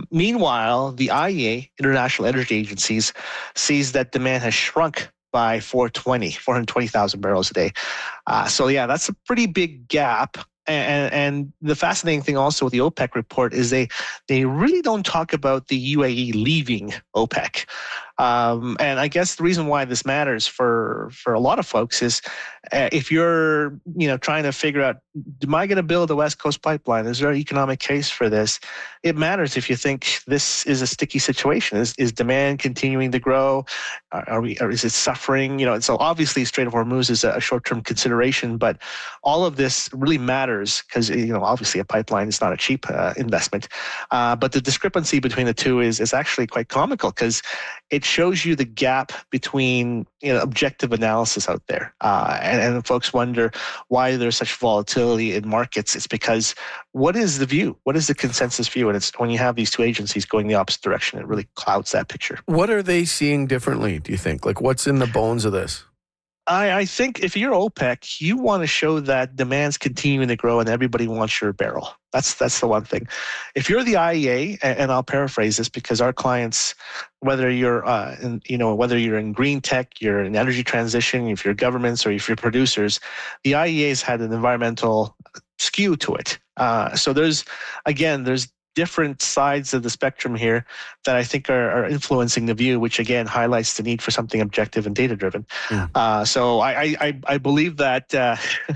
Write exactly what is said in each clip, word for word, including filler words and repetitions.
meanwhile, the I E A, International Energy Agencies, sees that demand has shrunk by four hundred twenty thousand barrels a day. Uh, so yeah, that's a pretty big gap. And, and the fascinating thing also with the OPEC report is they they really don't talk about the U A E leaving OPEC. Um, and I guess the reason why this matters for for a lot of folks is uh, if you're you know trying to figure out, am I going to build a West Coast pipeline? Is there an economic case for this? It matters if you think this is a sticky situation. Is is demand continuing to grow? Are, are we? Or is it suffering? You know, so obviously Strait of Hormuz is a short-term consideration, but all of this really matters because you know obviously a pipeline is not a cheap uh, investment. Uh, but the discrepancy between the two is is actually quite comical because it shows you the gap between you know objective analysis out there, uh, and, and folks wonder why there's such volatility in markets. It's because what is the view? What is the consensus view? And it's when you have these two agencies going the opposite direction, it really clouds that picture. What are they seeing differently, do you think? Like, what's in the bones of this? I, I think if you're OPEC, you want to show that demand's continuing to grow and everybody wants your barrel. That's that's the one thing. If you're the I E A, and, and I'll paraphrase this because our clients, whether you're uh, in, you know whether you're in green tech, you're in energy transition, if you're governments or if you're producers, the I E A's had an environmental skew to it. Uh, so there's again there's different sides of the spectrum here that I think are, are influencing the view, which again highlights the need for something objective and data-driven. Mm. Uh, so I, I, I believe that, uh,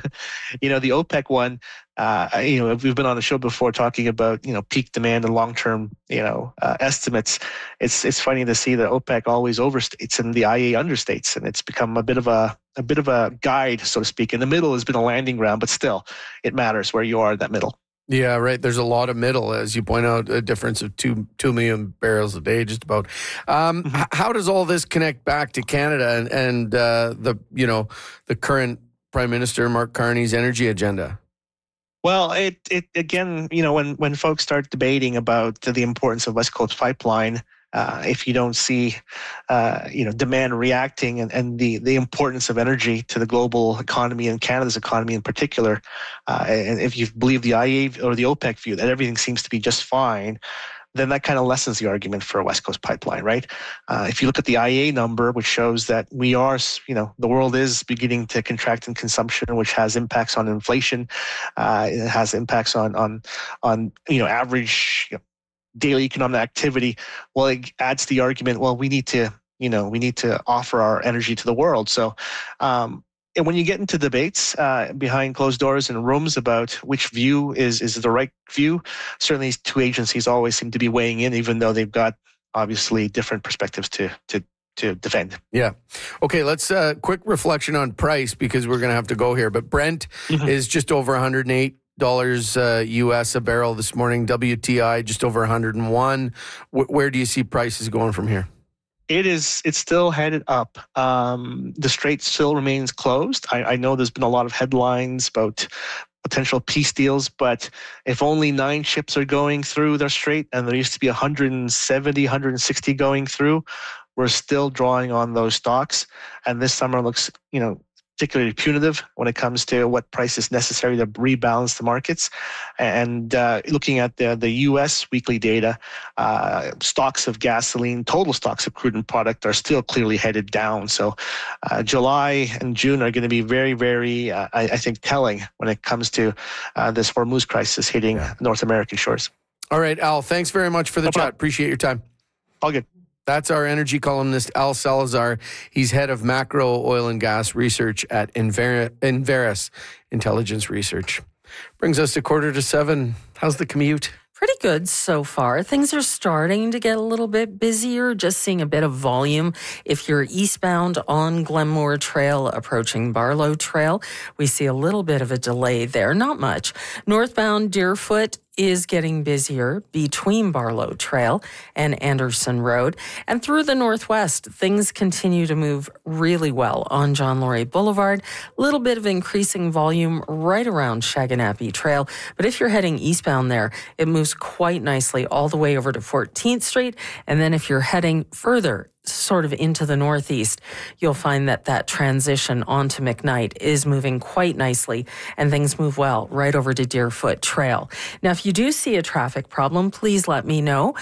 you know, the OPEC one, uh, you know, we've been on the show before talking about, you know, peak demand and long-term, you know, uh, estimates. It's it's funny to see that OPEC always overstates and the I E A understates, and it's become a bit of a a bit of a guide, so to speak. In the middle has been a landing ground, but still, it matters where you are in that middle. Yeah, right. There's a lot of middle, as you point out, a difference of two two million barrels a day, just about. Um, mm-hmm. h- how does all this connect back to Canada and, and uh, the you know the current Prime Minister Mark Carney's energy agenda? Well, it it again, you know, when when folks start debating about the importance of West Coast Pipeline. Uh, if you don't see, uh, you know, demand reacting and, and the, the importance of energy to the global economy and Canada's economy in particular, uh, and if you believe the I E A or the OPEC view that everything seems to be just fine, then that kind of lessens the argument for a West Coast pipeline, right? Uh, if you look at the I E A number, which shows that we are, you know, the world is beginning to contract in consumption, which has impacts on inflation, uh, it has impacts on on on you know average. You know, daily economic activity, well, it adds to the argument, well, we need to, you know, we need to offer our energy to the world. So, um, and when you get into debates uh, behind closed doors in rooms about which view is is the right view, certainly these two agencies always seem to be weighing in, even though they've got obviously different perspectives to to to defend. Yeah. Okay, let's uh, quick reflection on price because we're going to have to go here. But Brent mm-hmm. is just over one hundred eight dollars uh, U S a barrel this morning. W T I just over one hundred one. W- where do you see prices going from here? It is. It's still headed up. Um, the strait still remains closed. I, I know there's been a lot of headlines about potential peace deals, but if only nine ships are going through their strait, and there used to be one hundred seventy, one hundred sixty going through, we're still drawing on those stocks. And this summer looks, you know, particularly punitive when it comes to what price is necessary to rebalance the markets. And uh, looking at the, the U S weekly data, uh, stocks of gasoline, total stocks of crude and product are still clearly headed down. So uh, July and June are going to be very, very, uh, I, I think, telling when it comes to uh, this Hormuz crisis hitting North American shores. All right, Al, thanks very much for the no chat. Problem. Appreciate your time. All good. That's our energy columnist, Al Salazar. He's head of macro oil and gas research at Enver- Enverus Intelligence Research. Brings us to quarter to seven. How's the commute? Pretty good so far. Things are starting to get a little bit busier, just seeing a bit of volume. If you're eastbound on Glenmore Trail approaching Barlow Trail, we see a little bit of a delay there, not much. Northbound Deerfoot is getting busier between Barlow Trail and Anderson Road. And through the northwest, things continue to move really well on John Laurie Boulevard. A little bit of increasing volume right around Shaganapie Trail. But if you're heading eastbound there, it moves quite nicely all the way over to fourteenth Street. And then if you're heading further sort of into the northeast, you'll find that that transition onto McKnight is moving quite nicely and things move well right over to Deerfoot Trail. Now, if you do see a traffic problem, please let me know.